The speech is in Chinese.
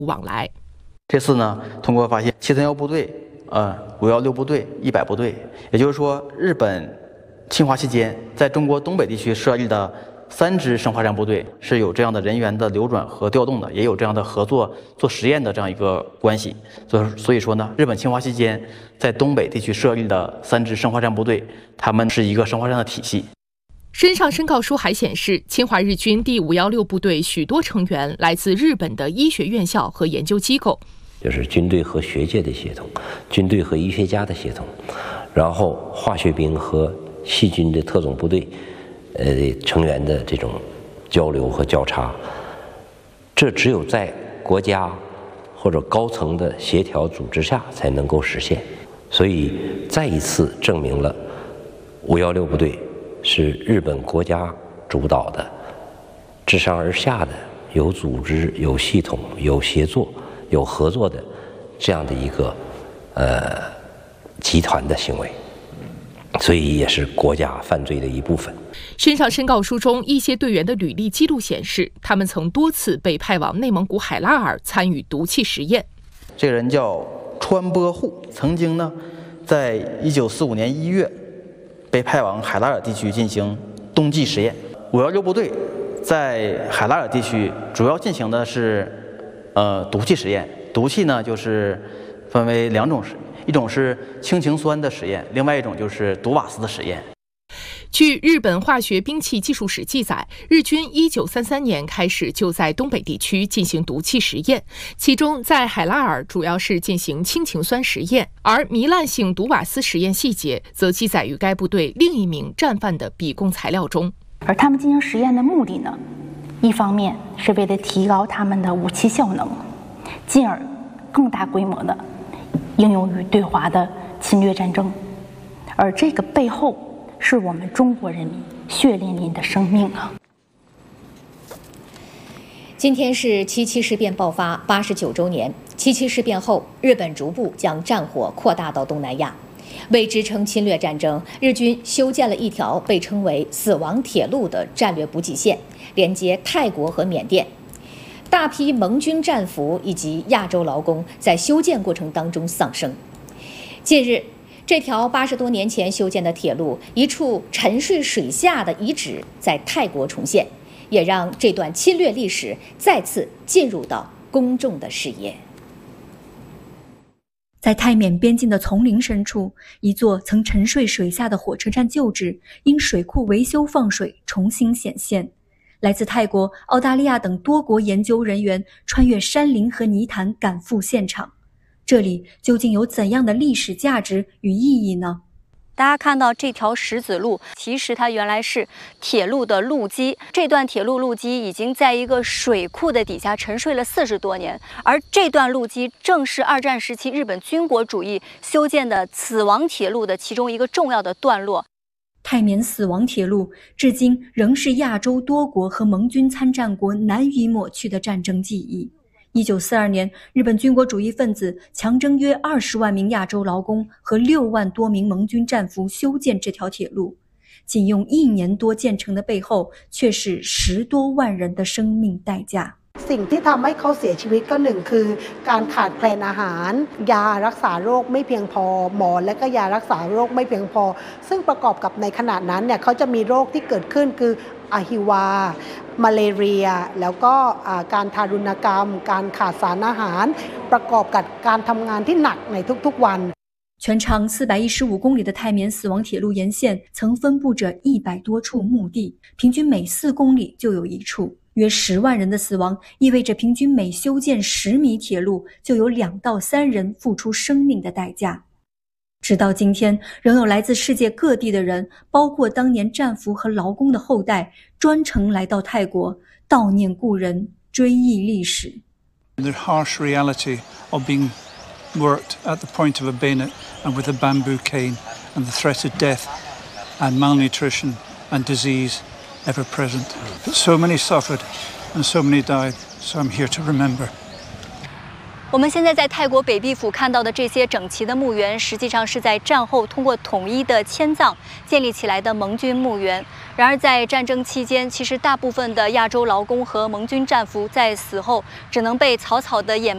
往来。 这次呢，通过发现731部队、516部队、100部队，也就是说，日本侵华期间在中国东北地区设立的3支生化战部队是有这样的人员的流转和调动的，也有这样的合作做实验的这样一个关系。所以说呢，日本侵华期间在东北地区设立的3支生化战部队，他们是一个生化战的体系。 身上申告书还显示，侵华日军第516部队许多成员来自日本的医学院校和研究机构， 就是军队和学界的协同，军队和医学家的协同，然后化学兵和细菌的特种部队成员的这种交流和交叉，这只有在国家或者高层的协调组织下才能够实现。所以再一次证明了516部队是日本国家主导的、自上而下的、有组织、有系统、有协作、有合作的这样的一个集团的行为。所以也是国家犯罪的一部分。 身上申告书中一些队员的履历记录显示，他们曾多次被派往内蒙古海拉尔参与毒气实验。 这个人叫川波户，曾经呢，在1945年1月被派往海拉尔地区进行冬季实验。516部队在海拉尔地区主要进行的是毒气实验。毒气呢，就是分为2种实验。一种是氢氰酸的实验，另外一种就是毒瓦斯的实验。 据日本化学兵器技术史记载，日军1933年开始就在东北地区进行毒气实验，其中在海拉尔主要是进行氢氰酸实验，而糜烂性毒瓦斯实验细节则记载于该部队另一名战犯的笔供材料中。 而他们进行实验的目的呢，一方面是为了提高他们的武器效能，进而更大规模的应用于对华的侵略战争，而这个背后是我们中国人民血淋淋的生命啊！ 今天是7·7事变爆发89周年。7·7事变后，日本逐步将战火扩大到东南亚。为支撑侵略战争，日军修建了一条被称为“死亡铁路”的战略补给线，连接泰国和缅甸。大批盟军战俘以及亚洲劳工在修建过程当中丧生。近日，这条80多年前修建的铁路，一处沉睡水下的遗址在泰国重现，也让这段侵略历史再次进入到公众的视野。 在泰缅边境的丛林深处，一座曾沉睡水下的火车站旧址，因水库维修放水重新显现。来自泰国、澳大利亚等多国研究人员穿越山林和泥潭赶赴现场，这里究竟有怎样的历史价值与意义呢？ 大家看到这条石子路，其实它原来是铁路的路基。这段铁路路基已经在一个水库的底下沉睡了40多年，而这段路基正是2战时期日本军国主义修建的死亡铁路的其中一个重要的段落。 泰缅死亡铁路至今仍是亚洲多国和盟军参战国难以抹去的战争记忆。1942年，日本军国主义分子强征约20万名亚洲劳工和6万多名盟军战俘修建这条铁路，仅用1年多建成的背后，却是10多万人的生命代价。 สิ่งที่ทำให้เขาเสียชีวิตก็1คือการขาดแคลนอาหารยารักษาโรคไม่เพียงพอหมอและก็ยารักษาโรคไม่เพียงพอซึ่งประกอบกับในขณะนั้นเนี่ยเขาจะมีโรคที่เกิดขึ้นคืออะฮิวามาเลเรียแล้วก็การทารุณกรรมการขาดสารอาหารประกอบกับการทำงานที่หนักในทุกๆวัน全长415公里的泰缅死亡铁路沿线曾分布着100多处墓地，平均每4公里就有一处。约10万人的死亡意味着平均每修建10米铁路就有2到3人付出生命的代价。直到今天，仍有来自世界各地的人，包括当年战俘和劳工的后代，专程来到泰国悼念故人，追忆历史。 The harsh reality of being worked at the point of a bayonet and with a bamboo cane, and the threat of death and malnutrition and disease ever present. But so many suffered and so many died, so I'm here to remember. 我们现在在泰国北壁府看到的这些整齐的墓园，实际上是在战后通过统一的迁葬建立起来的盟军墓园。然而在战争期间，其实大部分的亚洲劳工和盟军战俘在死后只能被草草的掩